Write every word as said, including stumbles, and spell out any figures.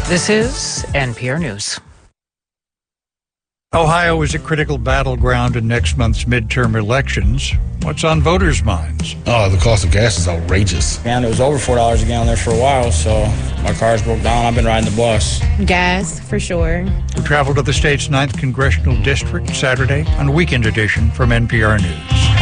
This is N P R News. Ohio is a critical battleground in next month's midterm elections. What's on voters' minds? Oh, the cost of gas is outrageous. Man, it was over four dollars a gallon there for a while, so my car's broke down. I've been riding the bus. Gas, for sure. We travel to the state's ninth Congressional District Saturday on Weekend Edition from N P R News.